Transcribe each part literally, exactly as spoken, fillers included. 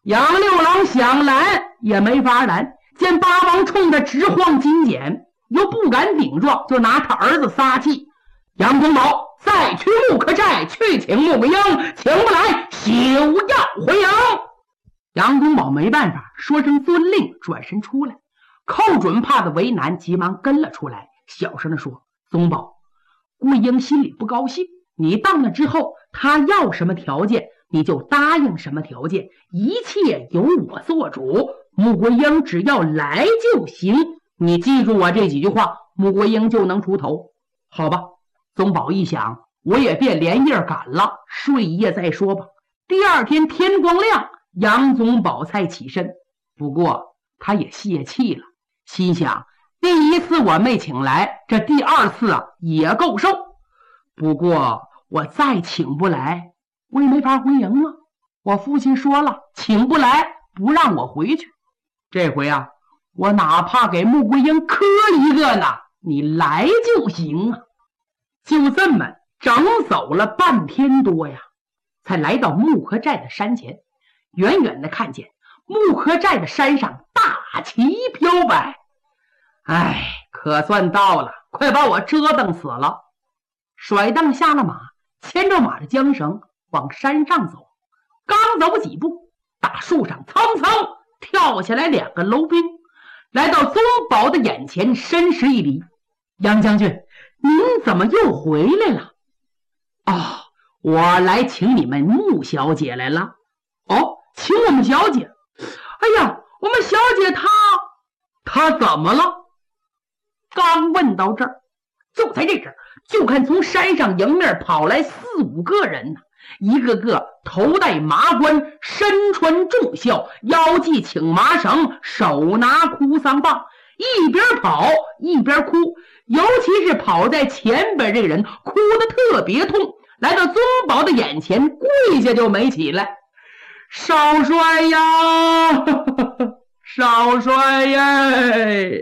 杨六郎想拦也没法拦，见八王冲他直晃金锏，又不敢顶撞，就拿他儿子撒气。杨宗保再去木柯寨去请穆桂英，请不来休要回营。杨宗保没办法，说声遵令，转身出来。寇准怕他为难，急忙跟了出来，小声地说：宗保，桂英心里不高兴，你到那之后，他要什么条件你就答应什么条件，一切由我做主，穆桂英只要来就行。你记住我这几句话，穆桂英就能出头。好吧。宗保一想，我也便连夜赶了，睡一夜再说吧。第二天天光亮，杨宗保才起身，不过他也泄气了，心想第一次我没请来，这第二次啊也够受。不过我再请不来，我也没法回营啊。我父亲说了，请不来不让我回去。这回啊，我哪怕给穆桂英磕一个呢，你来就行啊。就这么整走了半天多呀，才来到木柯寨的山前。远远的看见木柯寨的山上大旗飘摆，哎，可算到了，快把我折腾死了。甩蹬下了马，牵着马的缰绳往山上走。刚走几步，大树上蹭蹭跳下来两个楼兵，来到宗保的眼前，深施一礼：杨将军，您怎么又回来了？哦，我来请你们穆小姐来了。哦，请我们小姐？哎呀，我们小姐她她怎么了？刚问到这儿，就在这时，就看从山上迎面跑来四五个人呢，一个个头戴麻冠，身穿重孝，腰系请麻绳，手拿哭丧棒，一边跑一边哭。尤其是跑在前边这个人哭得特别痛，来到宗保的眼前跪下就没起来。少帅呀，少帅耶！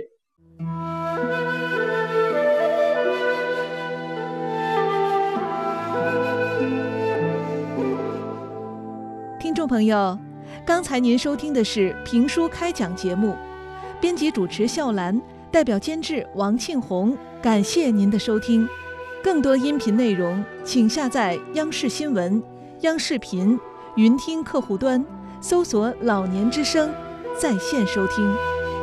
听众朋友，刚才您收听的是评书开讲节目，编辑主持笑兰，代表监制王庆红，感谢您的收听。更多音频内容，请下载央视新闻、央视频、云听客户端，搜索“老年之声”，在线收听。